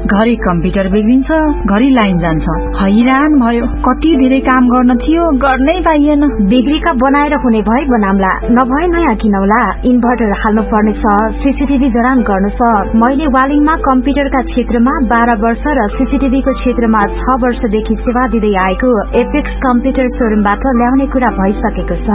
घरि कम्प्युटर बिग्रिन्छ, घरि लाइन जान्छ। हैरान भयो, कति धेरै काम गर्न थियो, गर्नै पाइएन। बिग्रीका बनाएर हुने भए बनाम्ला, नभए नयाँ किनौला। इन्भर्टर हाल्नु पर्नेछ, सीसीटीभी जडान गर्नु छ। मैले वालिङमा कम्प्युटरका क्षेत्रमा 12 वर्ष र सीसीटीभीको क्षेत्रमा 6 वर्षदेखि सेवा दिँदै आएको एपेक्स कम्प्युटर शोरूमबाट ल्याउने कुरा भइसकेको छ।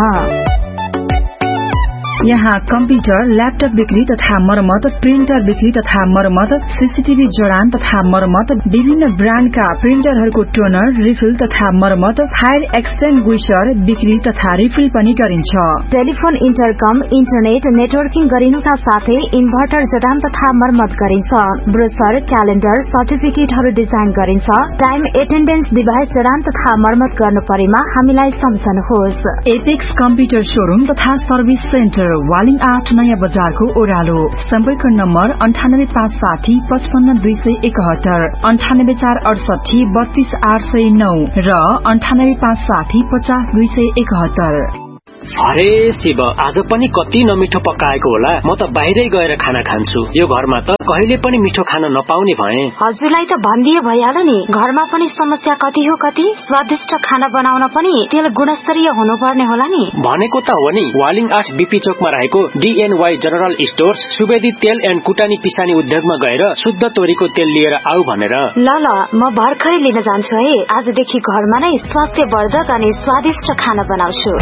यहाँ कम्प्युटर, ल्यापटप बिक्री तथा मरम्मत, प्रिन्टर बिक्री तथा मरम्मत, सीसीटीभी जडान तथा मरम्मत, विभिन्न ब्रान्डका प्रिन्टरहरूको टोनर, रिफिल तथा मरम्मत, फायर एक्सटिंग्विशर बिक्री तथा रिफिल पनि गरिन्छ। टेलिफोन, इन्टरकम, इन्टरनेट नेटवर्किङ गरिनुका साथै इन्भर्टर जडान तथा मरम्मत गरिन्छ। ब्रोशर, क्यालेन्डर, सर्टिफिकेटहरू डिजाइन गरिन्छ। टाइम एटेन्डेन्स डिभाइस जडान तथा मरम्मत गर्नु परेमा हामीलाई सम्झनुहोस्। एपेक्स कम्प्युटर शोरूम तथा सर्भिस सेन्टर, वालिङ 8 नयाँ बजारको ओह्रालो। सम्पर्क नम्बर 9856 55271, 98468 32809 र 98560 50271। अरे शिव, आज पनि कति नमिठो पकाएको होला। म त बाहिरै गएर खाना खान्छु। यो घरमा त कहिले पनि मिठो खान नपाउने भए। हजुरलाई त भनिदिए भइहाल्यो नि। घरमा पनि समस्या कति हो कति। स्वादिष्ट खाना बनाउन पनि तेल गुणस्तरीय हुनुपर्ने होला नि। भनेको त हो नि। वालिङ 8 बीपी चोकमा रहेको DNY जनरल स्टोर्स सुवेदी तेल एन्ड कुटानी पिसानी उद्योगमा गएर शुद्ध तोरीको तेल लिएर आऊ भनेर। ल म भर्खरै लिन जान्छु है। आजदेखि घरमा नै स्वास्थ्यवर्धक अनि स्वादिष्ट खाना बनाउँछु।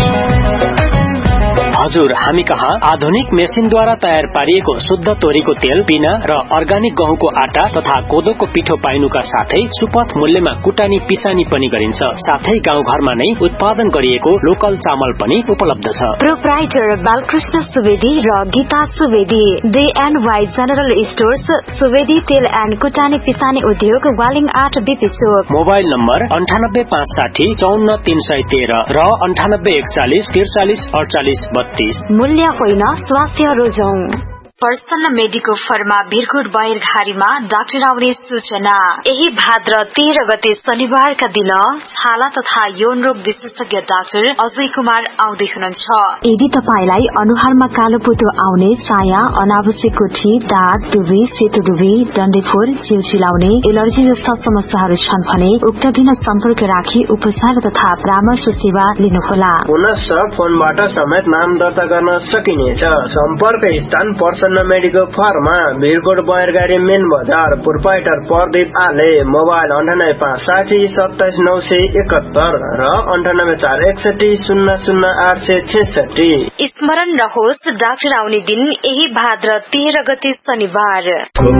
हजुर, हामी कहाँ आधुनिक मेसिनद्वारा तयार पारिएको शुद्ध तोरीको तेल, पिना र अर्गानिक गहुँको आटा तथा कोदोको पिठो पाइनुका साथै सुपथ मूल्यमा कुटानी पिसानी पनि गरिन्छ। साथै गाउँघरमा नै उत्पादन गरिएको लोकल चामल पनि उपलब्ध छ। प्रोप्राइटर बालकृष्ण सुवेदी र Gita Subedi, DNY general stores, Subedi तेल एन्ड कुटानी पिसानी उद्योग, वालिङ 8 बीपी चोक। मोबाइल नम्बर 9856 54313 र 9841 43 48 32। मूल्य होइन, स्वास्थ्य रोजौं। प्रसन्न मेडिको फर्मा भिरकोट बैरघारीमा डाक्टर आउने सूचना। यही भाद्र 13 गते शनिबारका दिन छाला तथा यौन रोग विशेषज्ञ डाक्टर अजय कुमार आउँदै हुनुहुन्छ। यदि तपाईलाई अनुहारमा कालो पोतो आउने, चाया, अनावश्यक गुठी, दाग, दुबी, सेतो दुबी, डन्डीफोर, जिउ चिलाउने, एलर्जी जस्ता समस्याहरू छन् भने उक्त दिन सम्पर्क राखी उपचार तथा परामर्श सेवा लिनुहोला। पुनश्च फोनबाट समेत नाम दर्ता गर्न सकिनेछ। सम्पर्क स्थान प्रसन्न मेडिको फर्मा भिरकोट बैरगाडी मेन बजार। प्रोप्राइटर प्रदीप आले। मोबाइल 9856 27 971 र 9841 00 866। स्मरण रहोस्, डाक्टर आउने दिन यही भाद्र 13 गते शनिबार।